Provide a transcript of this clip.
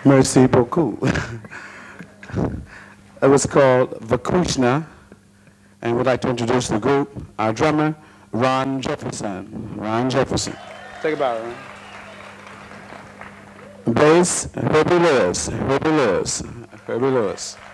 Merci beaucoup. It was called Vakushna, and we'd like to introduce the group, our drummer, Ron Jefferson. Ron Jefferson. Take it back, Ron. Bass, Herbie Lewis. Herbie Lewis. Herbie Lewis.